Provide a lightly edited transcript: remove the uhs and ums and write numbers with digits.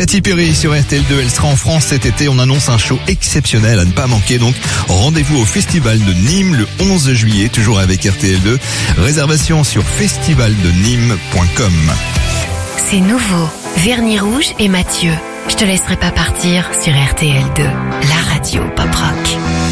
Katy Perry sur RTL2, elle sera en France cet été. On annonce un show exceptionnel à ne pas manquer. Donc rendez-vous au Festival de Nîmes le 11 juillet, toujours avec RTL2. Réservation sur festivaldenîmes.com. C'est nouveau. Vernis rouge et Mathieu. Je te laisserai pas partir sur RTL2, la radio pop rock.